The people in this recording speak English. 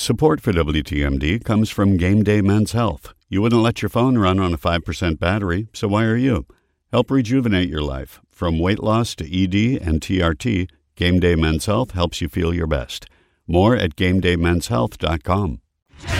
Support for WTMD comes from Game Day Men's Health. You wouldn't let your phone run on a 5% battery, so why are you? Help rejuvenate your life. From weight loss to ED and TRT, Game Day Men's Health helps you feel your best. More at GameDayMen'sHealth.com.